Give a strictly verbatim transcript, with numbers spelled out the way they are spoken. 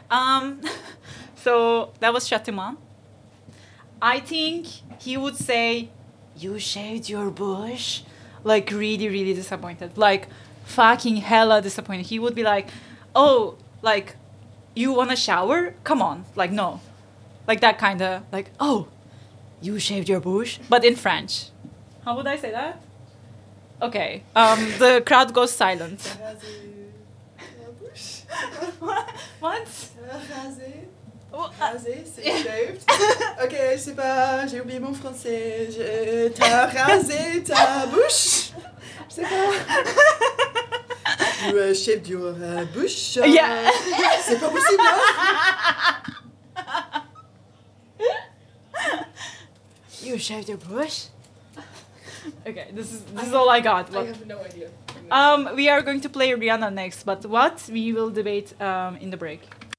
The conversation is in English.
Um, so that was Shatiman. I think he would say, "You shaved your bush," like really, really disappointed, like fucking hella disappointed. He would be like, "Oh, like, you wanna shower? Come on, like no," like that kind of like, "Oh, you shaved your bush," but in French. How would I say that? Okay. Um, the crowd goes silent. What? Rasé. Oh, uh, Rasé, c'est shaved. Ok, je sais pas, j'ai oublié mon français. Je... T'as rasé ta bouche. Je sais pas. You uh, shaved your uh, bush. Uh, Yeah. C'est pas possible, hein? You shaved your bush? Okay, this is this is all I got. I But, have no idea. um, we are going to play Rihanna next, but what we will debate um in the break.